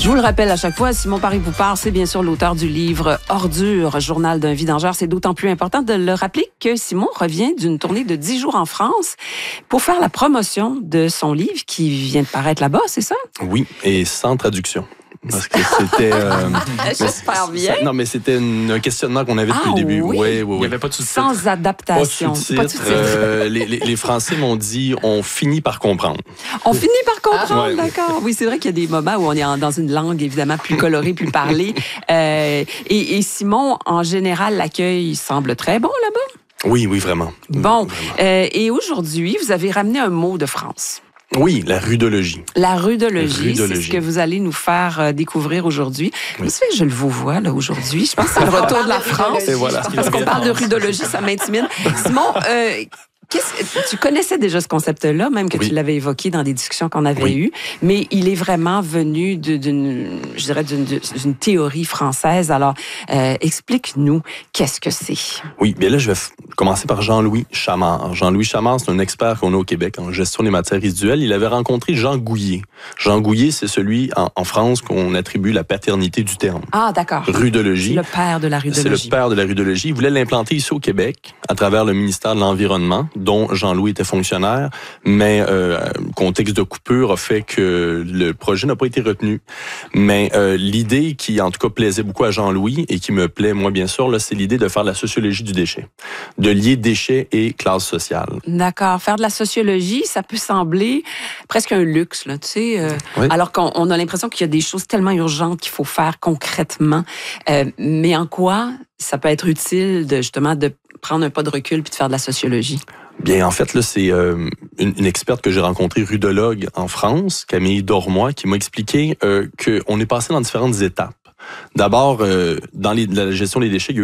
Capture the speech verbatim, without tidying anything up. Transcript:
Je vous le rappelle à chaque fois, Simon Paris-Poupard, c'est bien sûr l'auteur du livre Ordures, journal d'un vidangeur. C'est d'autant plus important de le rappeler que Simon revient d'une tournée de dix jours en France pour faire la promotion de son livre qui vient de paraître là-bas, c'est ça? Oui, et sans traduction. Parce que c'était... Euh, J'espère bien. Non, mais c'était une, un questionnement qu'on avait depuis ah, le début. Oui? Ouais, ouais, ouais. Il n'y avait pas de sous-titres. Sans adaptation. Pas de sous-titres. Pas de sous-titres. Euh, les, les, les Français m'ont dit, on finit par comprendre. On finit par comprendre, ah, ouais. D'accord. Oui, c'est vrai qu'il y a des moments où on est en, dans une langue évidemment plus colorée, plus parlée. Euh, et, et Simon, en général, l'accueil semble très bon là-bas? Oui, oui, vraiment. Bon. Vraiment. Euh, et aujourd'hui, vous avez ramené un mot de France. Oui, la rudologie. La rudologie, rudologie. c'est ce que vous allez nous faire euh, découvrir aujourd'hui. Oui. C'est que je le vous vois là aujourd'hui. Je pense que c'est le retour de la France. Et voilà. Parce qu'on parle de rudologie, ça m'intimide. Simon, euh, qu'est-ce, tu connaissais déjà ce concept-là, même que oui. tu l'avais évoqué dans des discussions qu'on avait oui. eues, mais il est vraiment venu de, d'une, je dirais, d'une, d'une théorie française. Alors, euh, explique-nous, qu'est-ce que c'est? Oui, bien là, je vais f- commencer par Jean-Louis Chamard. Jean-Louis Chamard, c'est un expert qu'on a au Québec en gestion des matières résiduelles. Il avait rencontré Jean Gouillet. Jean Gouillet, c'est celui en, en France qu'on attribue la paternité du terme. Ah, d'accord. Rudologie. C'est le père de la rudologie. C'est le père de la rudologie. Il voulait l'implanter ici au Québec à travers le ministère de l'Environnement, dont Jean-Louis était fonctionnaire, mais euh, contexte de coupure a fait que le projet n'a pas été retenu. Mais euh, l'idée qui, en tout cas, plaisait beaucoup à Jean-Louis et qui me plaît, moi, bien sûr, là, c'est l'idée de faire la sociologie du déchet, de lier déchets et classe sociale. D'accord. Faire de la sociologie, ça peut sembler presque un luxe, là, tu sais, euh, oui. alors qu'on on a l'impression qu'il y a des choses tellement urgentes qu'il faut faire concrètement. Euh, mais en quoi ça peut être utile de justement de prendre un pas de recul puis de faire de la sociologie? Bien, en fait, là, c'est euh, une, une experte que j'ai rencontrée, rudologue en France, Camille Dormois, qui m'a expliqué euh, qu'on est passé dans différentes étapes. D'abord, euh, dans les, la gestion des déchets, il y a eu